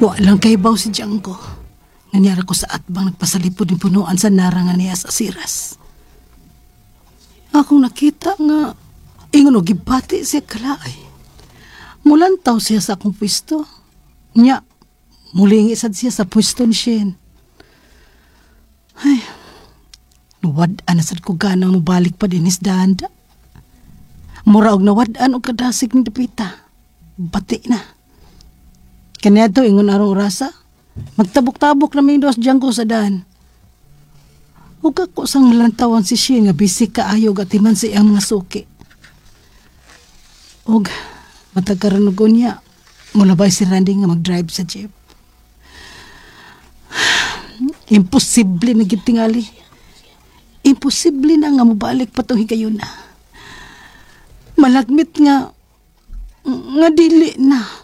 Walang kaibaw si Django. Nanyara ko sa atbang nagpasalipod ng punuan sa narangan niya sa Siras. Akong nakita nga, ingon o gibati siya kalay. Mulantaw siya sa akong pwesto. Nya, muling isad siya sa pwesto ni Shen. Ay, nawad-an na sad ko ganang mabalik pa din isdaan da. Mura og nawad-an o kadasig ni Dapita. Bati na. Kanya to, ingon arong rasa. Magtabok-tabok na may dos Django sa daan. Huwag ako sang nalantawan si Shen nga bisik kaayog at iman siya ang mga suki. Huwag, matagkaranugon niya. Mulabay si Randy nga mag-drive sa jeep. Imposible na gitingali. Imposible na nga mabalik pa itong higayon na. Malagmit nga dili na.